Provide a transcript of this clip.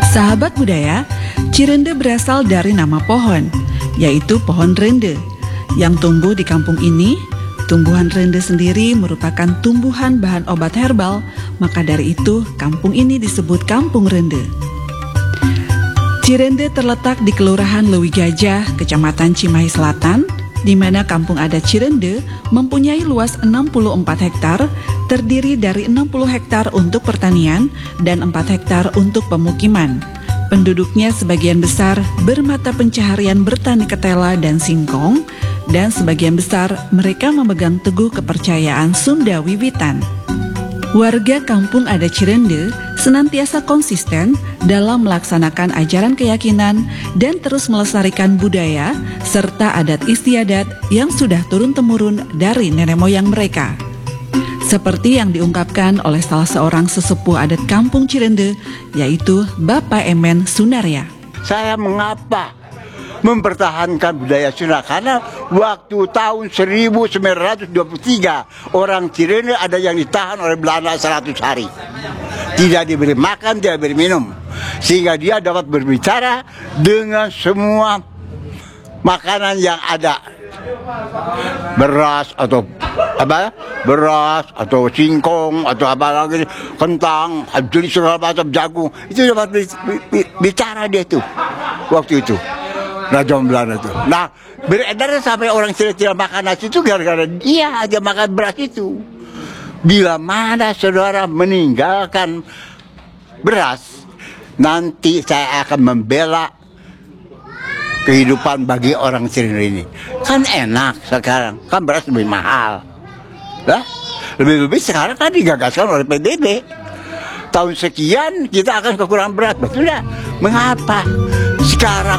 Sahabat budaya, Cirende berasal dari nama pohon, yaitu pohon rende, yang tumbuh di kampung ini. Tumbuhan rende sendiri merupakan tumbuhan bahan obat herbal, maka dari itu kampung ini disebut Kampung Rende. Cirende terletak di Kelurahan Lewi Gajah, Kecamatan Cimahi Selatan, di mana kampung adat Cirende mempunyai luas 64 hektar, terdiri dari 60 hektar untuk pertanian dan 4 hektar untuk pemukiman. Penduduknya sebagian besar bermata pencaharian bertani ketela dan singkong, dan sebagian besar mereka memegang teguh kepercayaan Sunda Wiwitan. Warga kampung adat Cirende senantiasa konsisten dalam melaksanakan ajaran keyakinan dan terus melestarikan budaya serta adat istiadat yang sudah turun-temurun dari nenek moyang mereka. Seperti yang diungkapkan oleh salah seorang sesepuh adat kampung Cirende, yaitu Bapak Emen Sunaria. Saya mengapa mempertahankan budaya Sunda? Karena waktu tahun 1923 orang Cirende ada yang ditahan oleh Belanda 100 hari. Tidak diberi makan, tidak diberi minum. Sehingga dia dapat berbicara dengan semua makanan yang ada. Beras atau singkong atau apa lagi, kentang, jadi segala macam, jagung, itu dapat bicara dia tuh waktu itu Raja Belanda itu. Nah, beredar sampai orang tidak makan nasi itu gara-gara dia aja makan beras itu. Bila mana saudara meninggalkan beras, nanti saya akan membela kehidupan bagi orang Cirende ini. Kan enak sekarang, kan beras lebih mahal. Lah, lebih-lebih sekarang kan digagaskan oleh PBB. Tahun sekian kita akan kekurangan beras, betul tidak? Mengapa sekarang